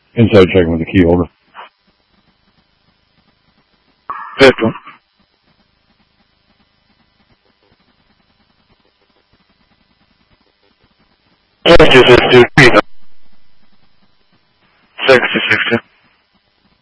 Inside checking with the key holder. Pistol. Yes, 262.